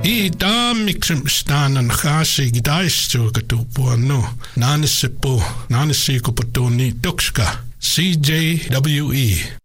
I da mixum stan an chasi gidaistu katupuano. Nanisipo, nanisiku patoni tukska. CJWE.